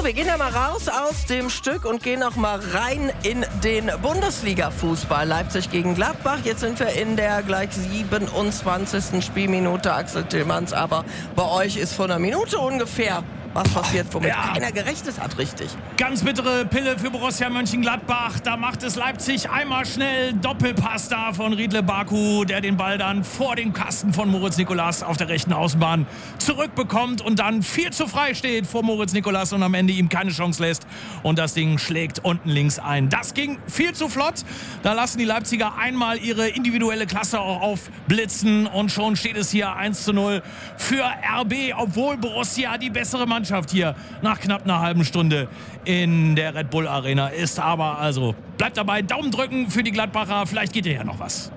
wir gehen ja mal raus aus dem Stück und gehen noch mal rein in den Bundesliga-Fußball. Leipzig gegen Gladbach. Jetzt sind wir in der gleich 27. Spielminute. Axel Tillmanns, aber bei euch ist vor einer Minute ungefähr was passiert, womit keiner gerechnet hat, richtig. Ganz bittere Pille für Borussia Mönchengladbach. Da macht es Leipzig einmal schnell. Doppelpass da von Riedle Baku, der den Ball dann vor dem Kasten von Moritz Nicolas auf der rechten Außenbahn zurückbekommt und dann viel zu frei steht vor Moritz Nicolas und am Ende ihm keine Chance lässt. Und das Ding schlägt unten links ein. Das ging viel zu flott. Da lassen die Leipziger einmal ihre individuelle Klasse auch aufblitzen und schon steht es hier 1:0 für RB, obwohl Borussia die bessere Mannschaft hier nach knapp einer halben Stunde in der Red Bull Arena ist. Aber also bleibt dabei, Daumen drücken für die Gladbacher, vielleicht geht ja noch was.